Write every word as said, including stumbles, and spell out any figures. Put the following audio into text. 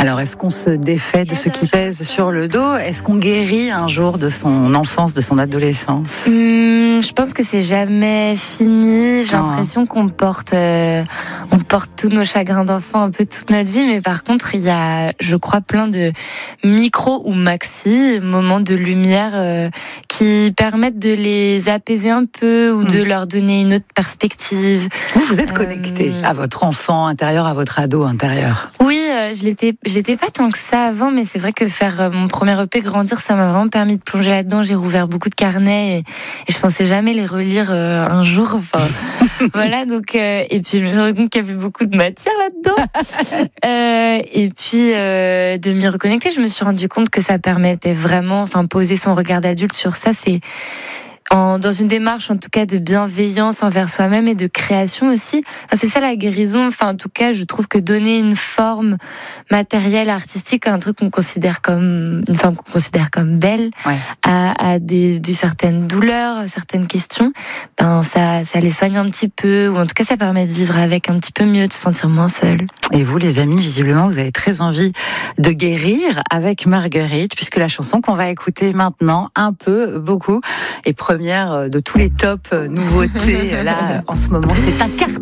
Alors, est-ce qu'on se défait de ce qui pèse sur le dos ? Est-ce qu'on guérit un jour de son enfance, de son adolescence ? Hum, je pense que c'est jamais fini. J'ai Ah. l'impression qu'on porte, euh, on porte tous nos chagrins d'enfant un peu toute notre vie, mais par contre, il y a, je crois, plein de micro ou maxi moments de lumière euh, qui permettent de les apaiser un peu ou de Hum. leur donner une autre perspective. Vous, vous êtes connecté Euh, à votre enfant intérieur, à votre ado intérieur. Oui, euh, je l'étais, je l'étais pas tant que ça avant, mais c'est vrai que faire euh, mon premier E P Grandir, ça m'a vraiment permis de plonger là-dedans. J'ai rouvert beaucoup de carnets et, et je pensais jamais les relire euh, un jour. Enfin, voilà. Donc, euh, et puis je me suis rendu compte qu'il y avait beaucoup de matière là-dedans. euh, et puis euh, de m'y reconnecter, je me suis rendu compte que ça permettait vraiment, enfin, poser son regard d'adulte sur ça, c'est En, dans une démarche en tout cas de bienveillance envers soi-même et de création aussi. Enfin, c'est ça la guérison. Enfin, en tout cas, je trouve que donner une forme matérielle, artistique, à un truc qu'on considère comme une forme qu'on considère comme belle, Ouais. à, à des, des certaines douleurs, certaines questions, ben ça, ça les soigne un petit peu, ou en tout cas ça permet de vivre avec un petit peu mieux, de se sentir moins seul. Et vous, les amis, visiblement, vous avez très envie de guérir avec Marguerite, puisque la chanson qu'on va écouter maintenant, un peu, beaucoup, est première de tous les tops nouveautés là en ce moment. C'est un carton.